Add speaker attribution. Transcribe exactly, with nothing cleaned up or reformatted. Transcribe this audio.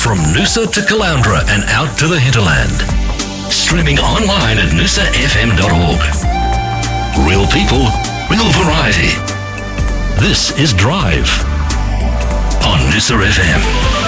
Speaker 1: from Noosa to Caloundra and out to the hinterland. Streaming online at noosa f m dot org. Real people, real variety. This is Drive on Noosa F M.